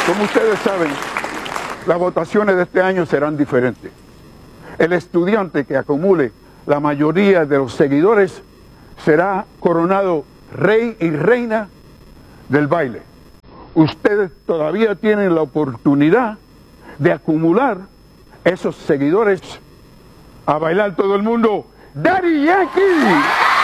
Como ustedes saben, las votaciones de este año serán diferentes. El estudiante que acumule la mayoría de los seguidores será coronado rey y reina del baile. Ustedes todavía tienen la oportunidad de acumular esos seguidores. A bailar todo el mundo, ¡Daddy Yankee!